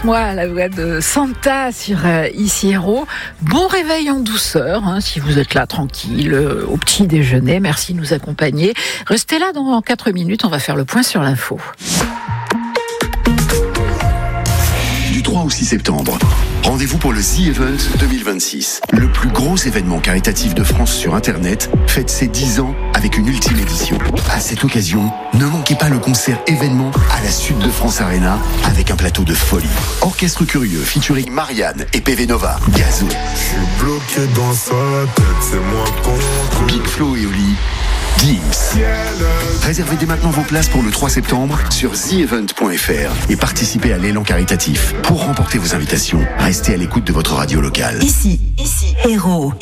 Moi, la voix de Santa sur Ici Héros. Bon réveil en douceur, si vous êtes là tranquille, au petit déjeuner. Merci de nous accompagner. Restez là dans 4 minutes, on va faire le point sur l'info. Du 3 au 6 septembre, rendez-vous pour le The Event 2026. Le plus gros événement caritatif de France sur Internet fête ses 10 ans avec une ultime édition. À cette occasion, ne manquez pas le concert événement à la Sud de France Arena avec un plateau de folie. Orchestre Curieux featuring Marianne et PV Nova, Gazo. Je suis bloqué dans sa tête, c'est moi contre Big Flo et Oli, Gims. Réservez dès maintenant vos places pour le 3 septembre sur theevent.fr et participez à l'élan caritatif. Pour remporter vos invitations, restez à l'écoute de votre radio locale. Ici, Héros.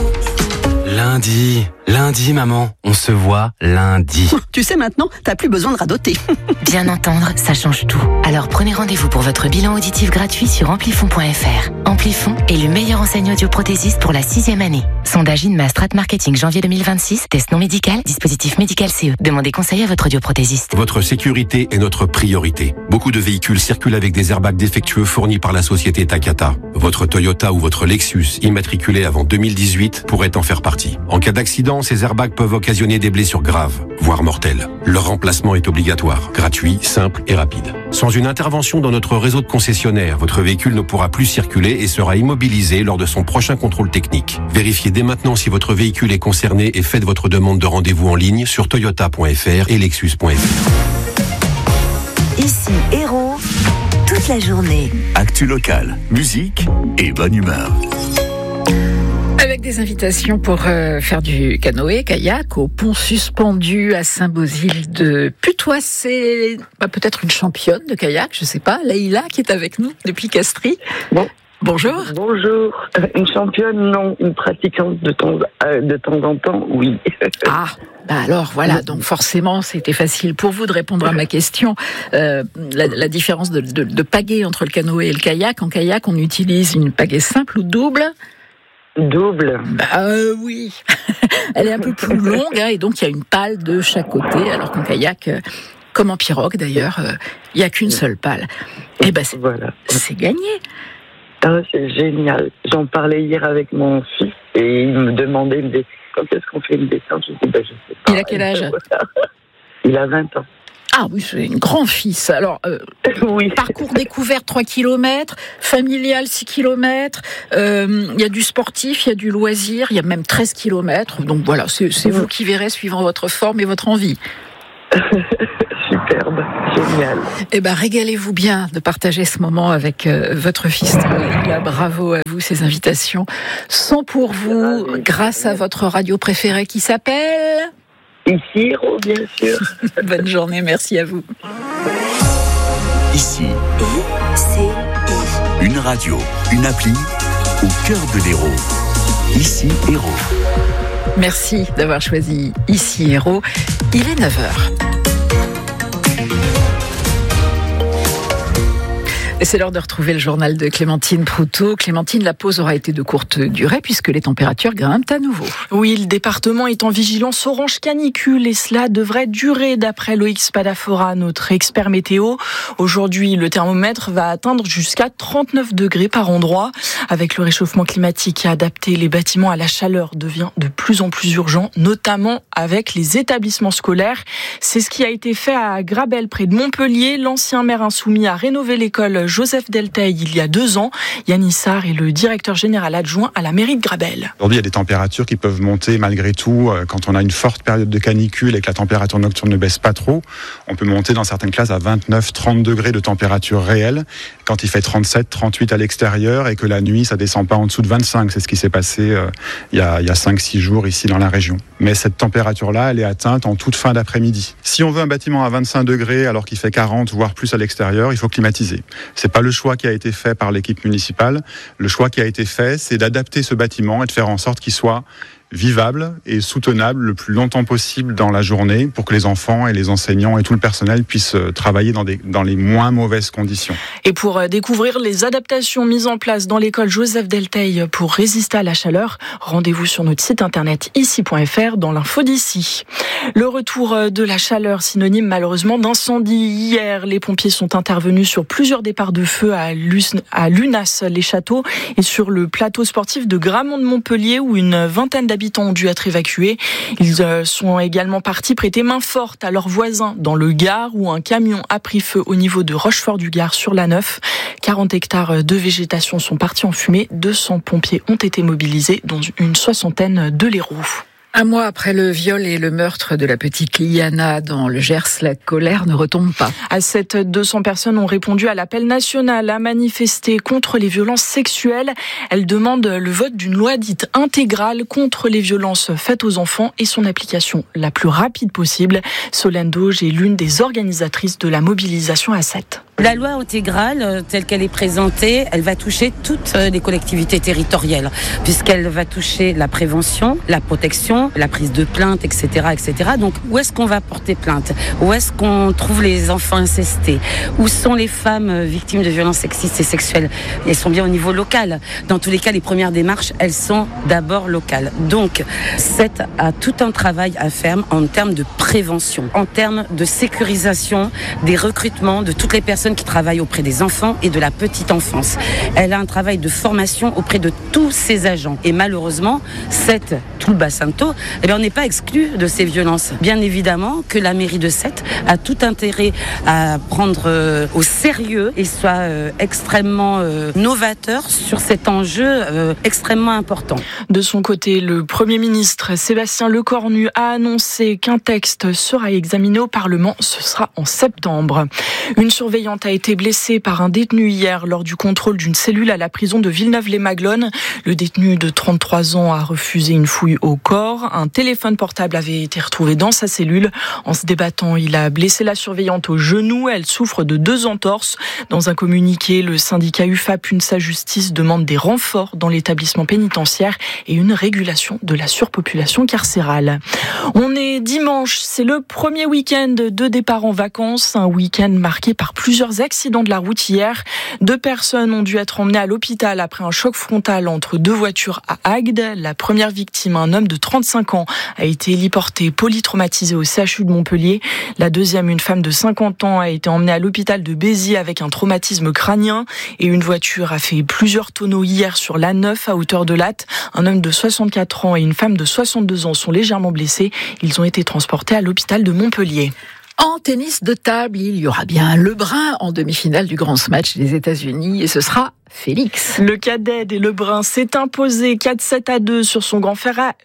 Lundi, maman, on se voit lundi. Tu sais maintenant, t'as plus besoin de radoter. Bien entendre, ça change tout. Alors prenez rendez-vous pour votre bilan auditif gratuit sur amplifon.fr. Amplifon est le meilleur enseigne audioprothésiste pour la 6e année. Sondage INMA Strat Marketing janvier 2026, test non médical, dispositif médical CE. Demandez conseil à votre audioprothésiste. Votre sécurité est notre priorité. Beaucoup de véhicules circulent avec des airbags défectueux fournis par la société Takata. Votre Toyota ou votre Lexus, immatriculé avant 2018, pourrait en faire partie. En cas d'accident, ces airbags peuvent occasionner des blessures graves, voire mortelles. Leur remplacement est obligatoire, gratuit, simple et rapide. Sans une intervention dans notre réseau de concessionnaires, votre véhicule ne pourra plus circuler et sera immobilisé lors de son prochain contrôle technique. Vérifiez dès maintenant si votre véhicule est concerné et faites votre demande de rendez-vous en ligne sur toyota.fr et lexus.fr. Ici Héros, toute la journée. Actu locale, musique et bonne humeur. Avec des invitations pour faire du canoë, kayak, au pont suspendu à Saint-Bosile de Putois. C'est peut-être une championne de kayak, je sais pas, Leïla qui est avec nous depuis Castries. Bon. Bonjour. Bonjour. Une championne, non. Une pratiquante de temps en temps, oui. Alors voilà, donc forcément c'était facile pour vous de répondre à ma question. La différence de pagaie entre le canoë et le kayak. En kayak, on utilise une pagaie simple ou double ? Double. Oui. Elle est un peu plus longue et donc il y a une pale de chaque côté, alors qu'en kayak, comme en pirogue d'ailleurs, il n'y a qu'une seule pale. Et voilà. C'est gagné. C'est génial. J'en parlais hier avec mon fils et il me demandait quand est-ce qu'on fait une descente. Je dis, je sais pas. Il a quel âge ? Il a 20 ans. Ah oui, c'est un grand fils. Alors, oui. Parcours découvert 3 km, familial 6 km, il y a du sportif, il y a du loisir, il y a même 13 km. Donc voilà, c'est vous qui verrez suivant votre forme et votre envie. Superbe, génial. Régalez-vous bien de partager ce moment avec votre fils. Bravo à vous, ces invitations sont pour vous grâce à votre radio préférée qui s'appelle... Ici Héros, bien sûr. Bonne journée, merci à vous. Ici, une radio, une appli au cœur de l'Hérault. Ici Héros. Merci d'avoir choisi Ici Héros. Il est 9h. Et c'est l'heure de retrouver le journal de Clémentine Proutot. Clémentine, la pause aura été de courte durée puisque les températures grimpent à nouveau. Oui, le département est en vigilance orange canicule et cela devrait durer d'après Loïc Spadafora, notre expert météo. Aujourd'hui, le thermomètre va atteindre jusqu'à 39 degrés par endroit. Avec le réchauffement climatique, adapter les bâtiments à la chaleur devient de plus en plus urgent, notamment avec les établissements scolaires. C'est ce qui a été fait à Grabel, près de Montpellier. L'ancien maire insoumis a rénové l'école Joseph Delteil il y a 2 ans. Yann Issard est le directeur général adjoint à la mairie de Grabel. Aujourd'hui, il y a des températures qui peuvent monter malgré tout. Quand on a une forte période de canicule et que la température nocturne ne baisse pas trop, on peut monter dans certaines classes à 29-30 degrés de température réelle. Quand il fait 37-38 à l'extérieur et que la nuit, ça descend pas en dessous de 25. C'est ce qui s'est passé il y a 5-6 jours ici dans la région. Mais cette température-là, elle est atteinte en toute fin d'après-midi. Si on veut un bâtiment à 25 degrés alors qu'il fait 40, voire plus à l'extérieur, il faut climatiser. C'est pas le choix qui a été fait par l'équipe municipale. Le choix qui a été fait, c'est d'adapter ce bâtiment et de faire en sorte qu'il soit vivable et soutenable le plus longtemps possible dans la journée pour que les enfants et les enseignants et tout le personnel puissent travailler dans les moins mauvaises conditions. Et pour découvrir les adaptations mises en place dans l'école Joseph Delteil pour résister à la chaleur, rendez-vous sur notre site internet ici.fr dans l'info d'ici. Le retour de la chaleur, synonyme malheureusement d'incendie. Hier, les pompiers sont intervenus sur plusieurs départs de feu à Lunas-les-Châteaux et sur le plateau sportif de Gramont-de-Montpellier où une vingtaine d'habitants ont dû être évacués. Ils sont également partis prêter main forte à leurs voisins dans le Gard où un camion a pris feu au niveau de Rochefort-du-Gard sur l'A9. 40 hectares de végétation sont partis en fumée. 200 pompiers ont été mobilisés, dont une soixantaine de l'Hérault. Un mois après le viol et le meurtre de la petite Liana dans le Gers, la colère ne retombe pas. À 200 personnes ont répondu à l'appel national à manifester contre les violences sexuelles. Elles demandent le vote d'une loi dite intégrale contre les violences faites aux enfants et son application la plus rapide possible. Solène Dauge est l'une des organisatrices de la mobilisation à 7. La loi intégrale, telle qu'elle est présentée, elle va toucher toutes les collectivités territoriales, puisqu'elle va toucher la prévention, la protection, la prise de plainte, etc., etc. Donc, où est-ce qu'on va porter plainte ? Où est-ce qu'on trouve les enfants incestés ? Où sont les femmes victimes de violences sexistes et sexuelles ? Elles sont bien au niveau local. Dans tous les cas, les premières démarches, elles sont d'abord locales. Donc, CET a tout un travail à faire en termes de prévention, en termes de sécurisation des recrutements de toutes les personnes qui travaillent auprès des enfants et de la petite enfance. Elle a un travail de formation auprès de tous ses agents. Et malheureusement, tout le bassin de Thau, on n'est pas exclu de ces violences. Bien évidemment que la mairie de Sète a tout intérêt à prendre au sérieux et soit extrêmement novateur sur cet enjeu extrêmement important. De son côté, le Premier ministre Sébastien Lecornu a annoncé qu'un texte sera examiné au Parlement. Ce sera en septembre. Une surveillante a été blessée par un détenu hier lors du contrôle d'une cellule à la prison de Villeneuve-les-Maglones. Le détenu de 33 ans a refusé une fouille au corps. Un téléphone portable avait été retrouvé dans sa cellule. En se débattant, il a blessé la surveillante au genou. Elle souffre de 2 entorses. Dans un communiqué, le syndicat UFAP UNSA Justice demande des renforts dans l'établissement pénitentiaire et une régulation de la surpopulation carcérale. On est dimanche, c'est le premier week-end de départ en vacances. Un week-end marqué par plusieurs accidents de la route hier. 2 personnes ont dû être emmenées à l'hôpital après un choc frontal entre 2 voitures à Agde. La première victime, un homme de 35 ans, a été héliporté polytraumatisé au CHU de Montpellier. La deuxième, une femme de 50 ans, a été emmenée à l'hôpital de Béziers avec un traumatisme crânien. Et une voiture a fait plusieurs tonneaux hier sur l'A9 à hauteur de Latte. Un homme de 64 ans et une femme de 62 ans sont légèrement blessés. Ils ont été transportés à l'hôpital de Montpellier. En tennis de table, il y aura bien Lebrun en demi-finale du Grand Smash des États-Unis et ce sera Félix. Le cadet des Lebrun s'est imposé 4-7-2 sur son grand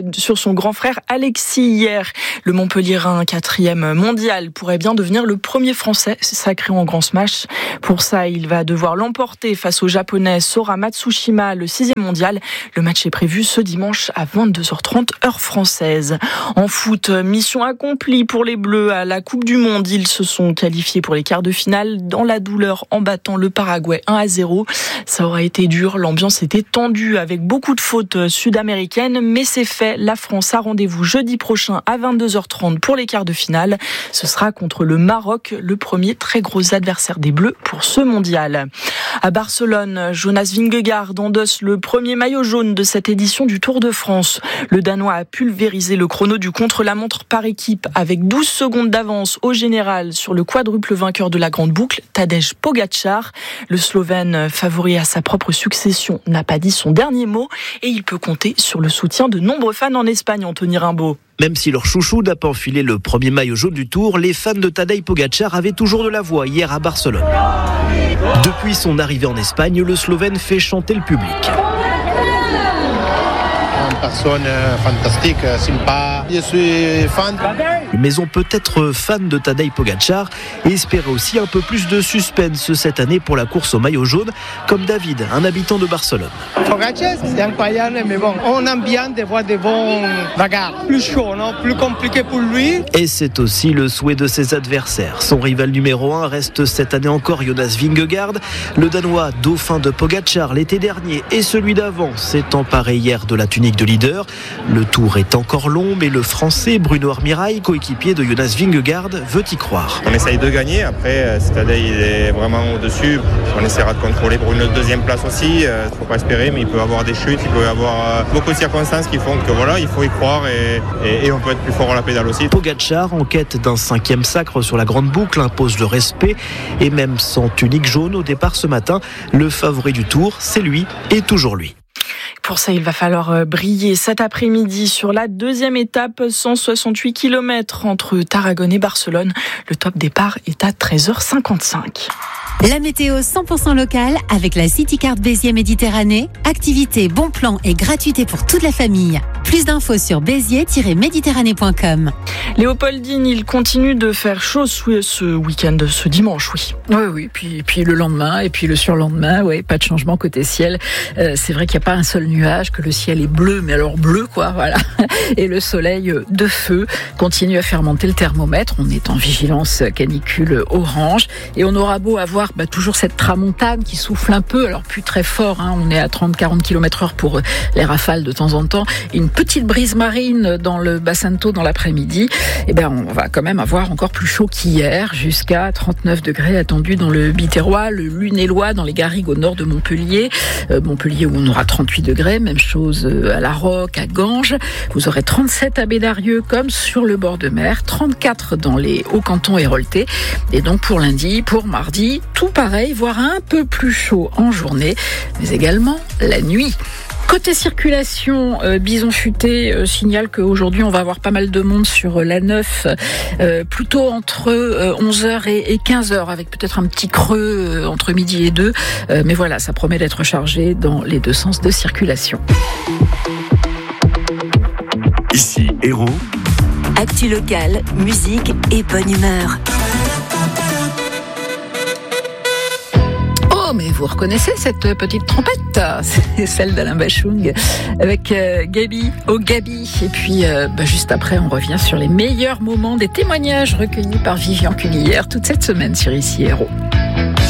frère Alexis hier. Le Montpellierin, 4e mondial, pourrait bien devenir le premier Français sacré en Grand Smash. Pour ça, il va devoir l'emporter face au Japonais Sora Matsushima, le 6e mondial. Le match est prévu ce dimanche à 22h30 heure française. En foot, mission accomplie pour les Bleus à la Coupe du Monde. Ils se sont qualifiés pour les quarts de finale dans la douleur en battant le Paraguay 1-0. Ça aura été dur, l'ambiance était tendue avec beaucoup de fautes sud-américaines, mais c'est fait. La France a rendez-vous jeudi prochain à 22h30 pour les quarts de finale. Ce sera contre le Maroc, le premier très gros adversaire des Bleus pour ce mondial. À Barcelone, Jonas Vingegaard endosse le premier maillot jaune de cette édition du Tour de France. Le Danois a pulvérisé le chrono du contre-la-montre par équipe avec 12 secondes d'avance au général sur le quadruple vainqueur de la Grande Boucle, Tadej Pogačar. Le Slovène, favori à sa propre succession, n'a pas dit son dernier mot et il peut compter sur le soutien de nombreux fans en Espagne, Anthony Rimbaud. Même si leur chouchou n'a pas enfilé le premier maillot jaune du Tour, les fans de Tadej Pogačar avaient toujours de la voix hier à Barcelone. Depuis son arrivée en Espagne, le Slovène fait chanter le public. Une personne fantastique, sympa, Je suis fan. Mais on peut être fan de Tadej Pogačar et espérer aussi un peu plus de suspense cette année pour la course au maillot jaune, comme David, un habitant de Barcelone. Pogačar, c'est incroyable, mais bon, on aime bien de voir des bons bagarres. Plus chaud, non? Plus compliqué pour lui. Et c'est aussi le souhait de ses adversaires. Son rival numéro 1 reste cette année encore Jonas Vingegaard. Le Danois, dauphin de Pogačar l'été dernier et celui d'avant, s'est emparé hier de la tunique de leader. Le tour est encore long, mais le Français Bruno Armirail, coéquipier de Jonas Vingegaard, veut y croire. On essaye de gagner. Après, Tadej il est vraiment au-dessus. On essaiera de contrôler pour une deuxième place aussi. Il ne faut pas espérer, mais il peut y avoir des chutes, il peut y avoir beaucoup de circonstances qui font que voilà, il faut y croire et on peut être plus fort à la pédale aussi. Pogačar, en quête d'un 5e sacre sur la grande boucle, impose le respect et même sans tunique jaune au départ ce matin, le favori du Tour, c'est lui et toujours lui. Pour ça, il va falloir briller cet après-midi sur la deuxième étape, 168 km entre Tarragone et Barcelone. Le top départ est à 13h55. La météo 100% locale avec la CityCard Béziers Méditerranée. Activité, bon plan et gratuité pour toute la famille. Plus d'infos sur béziers-méditerranée.com. Léopoldine, il continue de faire chaud ce week-end, ce dimanche, oui. Oui, puis le lendemain et puis le surlendemain, pas de changement côté ciel. C'est vrai qu'il n'y a pas un seul nuage, que le ciel est bleu, mais alors bleu quoi, voilà. Et le soleil de feu continue à faire monter le thermomètre. On est en vigilance canicule orange et on aura beau avoir toujours cette tramontane qui souffle un peu, alors plus très fort, on est à 30-40 km/h pour les rafales de temps en temps, et une petite brise marine dans le bassin de Thau dans l'après-midi. On va quand même avoir encore plus chaud qu'hier, jusqu'à 39 degrés attendus dans le Biterrois, le Lunélois, dans les garrigues au nord de Montpellier. Montpellier où on aura 38 degrés, même chose à La Roque, à Ganges. Vous aurez 37 à Bédarieux comme sur le bord de mer, 34 dans les Hauts-Cantons héroltais. Et donc pour lundi, pour mardi, tout pareil, voire un peu plus chaud en journée, mais également la nuit. Côté circulation, Bison Futé signale qu'aujourd'hui on va avoir pas mal de monde sur la 9, plutôt entre 11h et 15h, avec peut-être un petit creux entre midi et 2. Mais voilà, ça promet d'être chargé dans les deux sens de circulation. Ici, Héros. Actu locale, musique et bonne humeur. Oh, mais vous reconnaissez cette petite trompette? C'est celle d'Alain Bachung avec Gabi, Gabi. Et puis, juste après, on revient sur les meilleurs moments des témoignages recueillis par Vivian Cuvillière toute cette semaine sur Ici Héros.